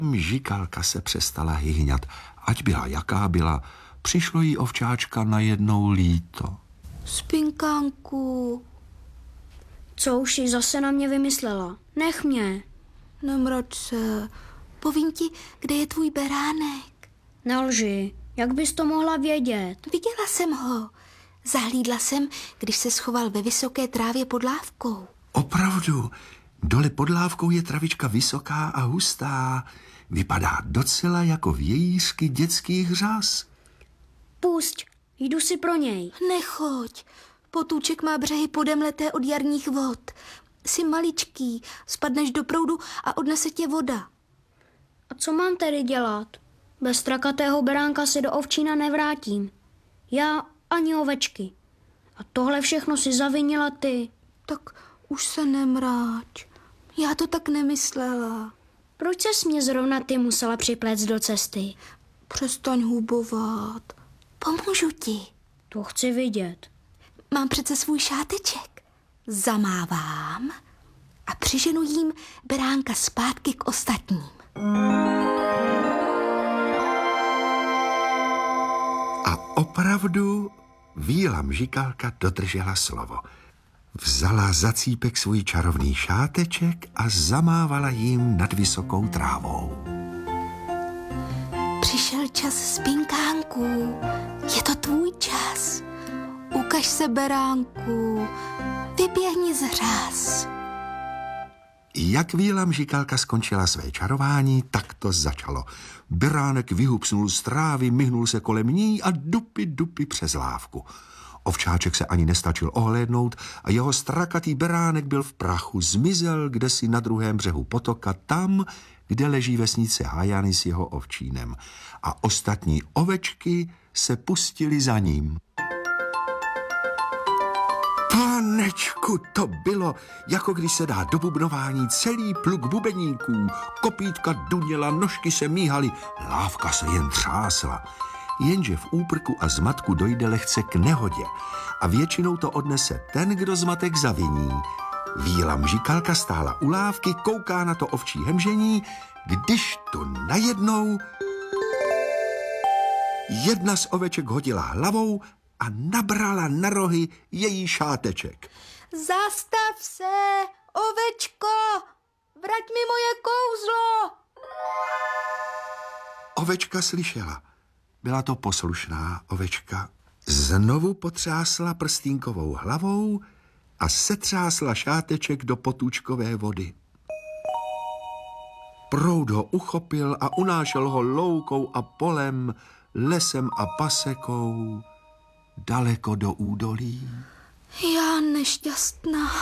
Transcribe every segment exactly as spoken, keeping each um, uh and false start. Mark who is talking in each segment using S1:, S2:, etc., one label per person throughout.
S1: Žikalka se přestala hyhňat. Ať byla jaká byla, přišlo jí ovčáčka najednou líto.
S2: Spinkánku.
S3: Co už jsi zase na mě vymyslela? Nech mě.
S2: Nemrač se. Povím ti, kde je tvůj beránek.
S3: Nelži, jak bys to mohla vědět?
S2: Viděla jsem ho. Zahlídla jsem, když se schoval ve vysoké trávě pod lávkou.
S1: Opravdu, dole pod lávkou je travička vysoká a hustá. Vypadá docela jako vějířky dětských řas.
S3: Pusť, jdu si pro něj.
S2: Nechoď. Potůček má břehy podemleté od jarních vod. Jsi maličký, spadneš do proudu a odnese tě voda.
S3: A co mám tedy dělat? Bez strakatého beránka se do ovčína nevrátím. Já ani ovečky. A tohle všechno si zavinila ty.
S2: Tak už se nemráč. Já to tak nemyslela.
S3: Proč ses mě zrovna ty musela připléct do cesty?
S2: Přestaň hubovat. Pomůžu ti.
S3: To chci vidět.
S2: Mám přece svůj šáteček. Zamávám a přiženu jím beránka zpátky k ostatním.
S1: A opravdu Víla Mžikalka dodržela slovo. Vzala za cípek svůj čarovný šáteček a zamávala jím nad vysokou trávou.
S2: Přišel čas spinkánku. Je to tvůj čas. Ukaž se, beránku. Vyběhni z řas.
S1: Jak Víla Mžikalka skončila své čarování, tak to začalo. Beránek vyhupsnul z trávy, myhnul se kolem ní a dupy dupy přes lávku. Ovčáček se ani nestačil ohlédnout a jeho strakatý beránek byl v prachu. Zmizel kdesi na druhém břehu potoka, tam, kde leží vesnice Hajany s jeho ovčínem. A ostatní ovečky se pustily za ním. Panečku, to bylo, jako když se dá do bubnování celý pluk bubeníků. Kopítka duněla, nožky se míhaly, lávka se jen třásla. Jenže v úprku a zmatku dojde lehce k nehodě a většinou to odnese ten, kdo zmatek zaviní. Víla Mžikalka stála u lávky, kouká na to ovčí hemžení, když tu najednou jedna z oveček hodila hlavou a nabrala na rohy její šáteček.
S2: Zastav se, ovečko! Vrať mi moje kouzlo!
S1: Ovečka slyšela. Byla to poslušná ovečka. Znovu potřásla prstínkovou hlavou a setřásla šáteček do potůčkové vody. Proud ho uchopil a unášel ho loukou a polem, lesem a pasekou, daleko do údolí.
S2: Já nešťastná.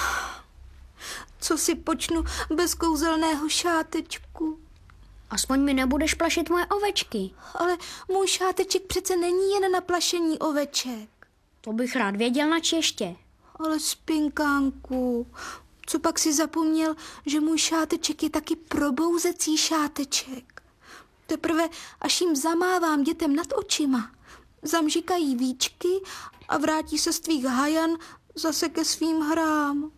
S2: Co si počnu bez kouzelného šátečku?
S3: Aspoň mi nebudeš plašit moje ovečky.
S2: Ale můj šáteček přece není jen na plašení oveček.
S3: To bych rád věděl nač ještě.
S2: Ale spinkánku, co pak si zapomněl, že můj šáteček je taky probouzecí šáteček. Teprve až jim zamávám dětem nad očima, zamžikají víčky a vrátí se z tvých hajan zase ke svým hrám.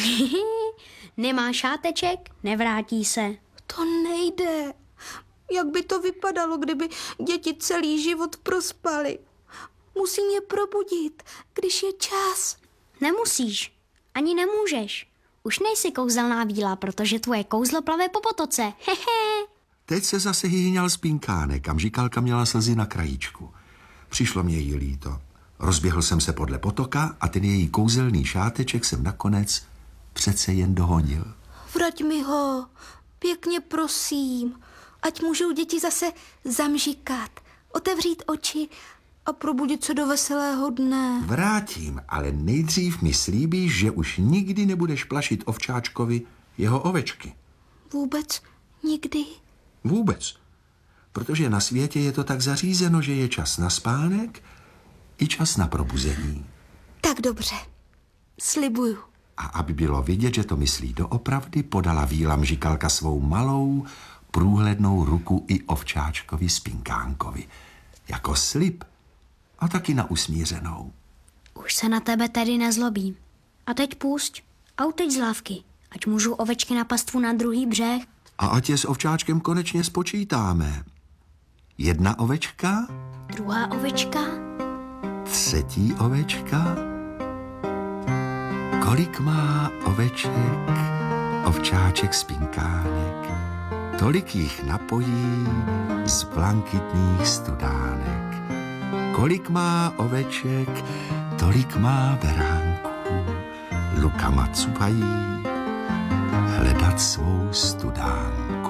S3: Nemá šáteček, nevrátí se.
S2: To nejde. Jak by to vypadalo, kdyby děti celý život prospaly? Musím je probudit, když je čas.
S3: Nemusíš, ani nemůžeš. Už nejsi kouzelná víla, protože tvoje kouzlo plave po potoce. Hehe.
S1: Teď se zase hyhňal spinkánek a Mžikalka měla slzy na krajíčku. Přišlo mě jí líto. Rozběhl jsem se podle potoka a ten její kouzelný šáteček jsem nakonec přece jen dohonil.
S2: Vrať mi ho, pěkně prosím, ať můžou děti zase zamžikat, otevřít oči a probudit se do veselého dne.
S1: Vrátím, ale nejdřív mi slíbíš, že už nikdy nebudeš plašit ovčáčkovi jeho ovečky.
S2: Vůbec nikdy?
S1: Vůbec. Protože na světě je to tak zařízeno, že je čas na spánek i čas na probuzení.
S2: Tak dobře, slibuju.
S1: A aby bylo vidět, že to myslí doopravdy, podala Víla Mžikalka svou malou, průhlednou ruku i ovčáčkovi Spinkánkovi. Jako slib a taky na usmířenou.
S3: Už se na tebe tedy nezlobím. A teď pusť a uteď z lávky, ať můžu ovečky na pastvu na druhý břeh.
S1: A ať je s ovčáčkem konečně spočítáme. Jedna ovečka,
S3: Druhá ovečka,
S1: třetí ovečka. Kolik má oveček ovčáček spinkánek? Tolik jich napojí z blankitných studánek. Kolik má oveček, tolik má beránků. Lukama cupají hledat svou studánku.